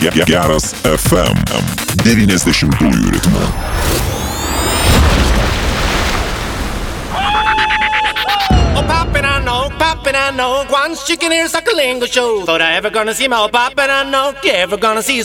Geras FM 90-ųjų ritmu. Poppin', I know. Once chicken ears like a lingo show. Thought I ever gonna see my poppin', I know. You ever gonna see